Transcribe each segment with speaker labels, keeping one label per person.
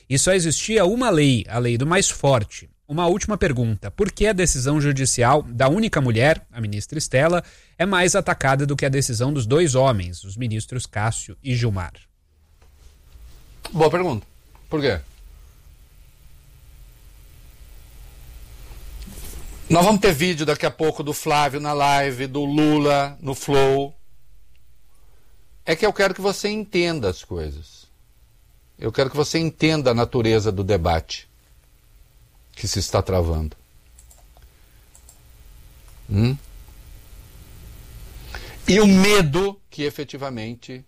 Speaker 1: e só existia uma lei, a lei do mais forte. Uma última pergunta: por que a decisão judicial da única mulher, a ministra Estela, é mais atacada do que a decisão dos dois homens, os ministros Cássio e Gilmar?
Speaker 2: Boa pergunta. Por quê? Nós vamos ter vídeo daqui a pouco do Flávio na live, do Lula no Flow. É que eu quero que você entenda as coisas. Eu quero que você entenda a natureza do debate que se está travando. E o medo que efetivamente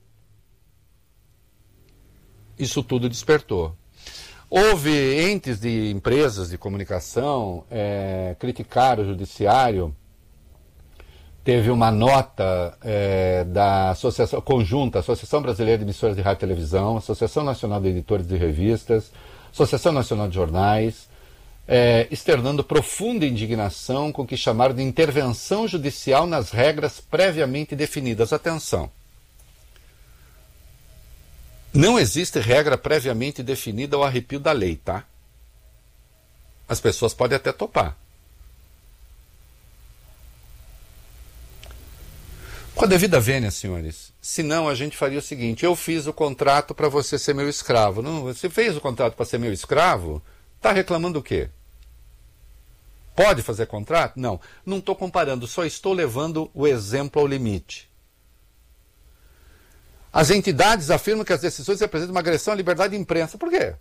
Speaker 2: isso tudo despertou. Houve entes de empresas de comunicação criticaram o judiciário. Teve uma nota da Associação Conjunta, Associação Brasileira de Emissoras de Rádio e Televisão, Associação Nacional de Editores de Revistas, Associação Nacional de Jornais, externando profunda indignação com o que chamaram de intervenção judicial nas regras previamente definidas. Atenção! Não existe regra previamente definida ao arrepio da lei, tá? As pessoas podem até topar. Com a devida vênia, senhores. Senão a gente faria o seguinte: eu fiz o contrato para você ser meu escravo. Não, você fez o contrato para ser meu escravo? Está reclamando o quê? Pode fazer contrato? Não. Não estou comparando, só estou levando o exemplo ao limite. As entidades afirmam que as decisões representam uma agressão à liberdade de imprensa. Por quê?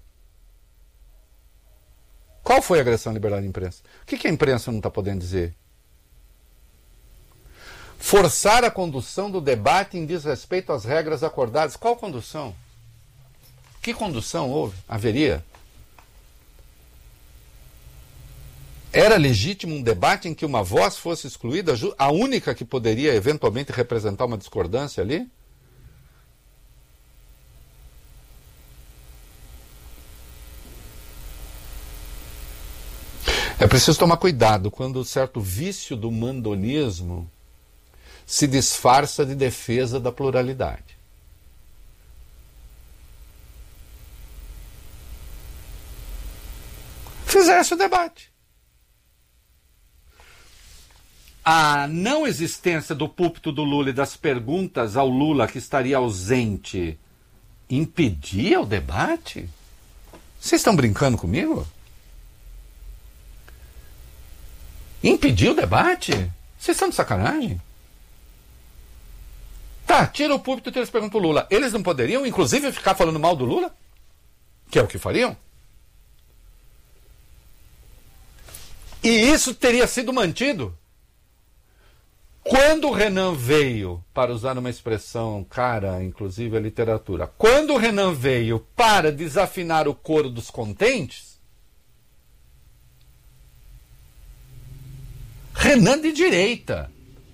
Speaker 2: Qual foi a agressão à liberdade de imprensa? O que a imprensa não está podendo dizer? Forçar a condução do debate em desrespeito às regras acordadas. Qual condução? Que condução houve? Haveria? Era legítimo um debate em que uma voz fosse excluída, a única que poderia eventualmente representar uma discordância ali? É preciso tomar cuidado quando o certo vício do mandonismo se disfarça de defesa da pluralidade. Fizesse o debate. A não existência do púlpito do Lula e das perguntas ao Lula, que estaria ausente, impedia o debate? Vocês estão brincando comigo? Impedir o debate? Vocês estão de sacanagem? Tá, tira o púlpito e eles perguntam pro Lula. Eles não poderiam, inclusive, ficar falando mal do Lula? Que é o que fariam? E isso teria sido mantido. Quando o Renan veio, para usar uma expressão cara, inclusive a literatura, quando o Renan veio para desafinar o coro dos contentes, Renan de direita.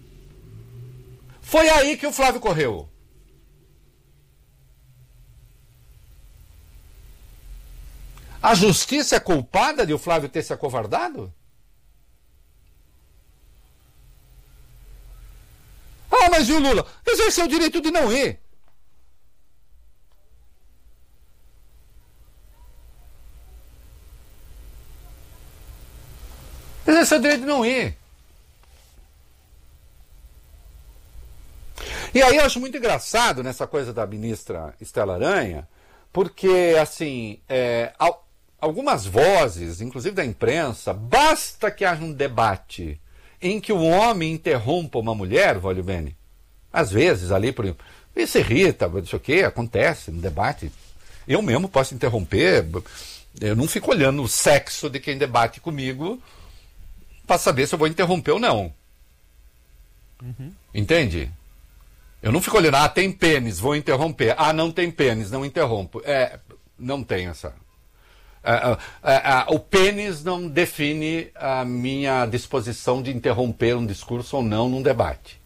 Speaker 2: Foi aí que o Flávio correu. A justiça é culpada de o Flávio ter se acovardado? Ah, mas e o Lula? Exerceu o direito de não ir. Exerceu o direito de não ir. E aí eu acho muito engraçado nessa coisa da ministra Estela Aranha, porque, assim, algumas vozes, inclusive da imprensa, basta que haja um debate em que o homem interrompa uma mulher, Vólio Bene, às vezes ali, isso se irrita, não sei o que, acontece no debate. Eu mesmo posso interromper, eu não fico olhando o sexo de quem debate comigo para saber se eu vou interromper ou não. Entende? Eu não fico olhando, tem pênis, vou interromper. Não tem pênis, não interrompo. Não tem essa. O pênis não define a minha disposição de interromper um discurso ou não num debate.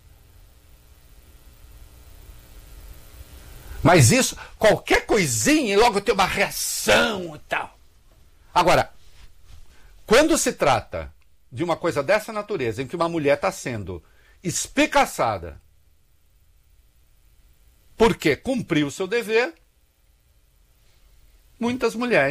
Speaker 2: Mas isso, qualquer coisinha, e logo tem uma reação e tal. Agora, quando se trata de uma coisa dessa natureza, em que uma mulher está sendo espicaçada porque cumpriu o seu dever, muitas mulheres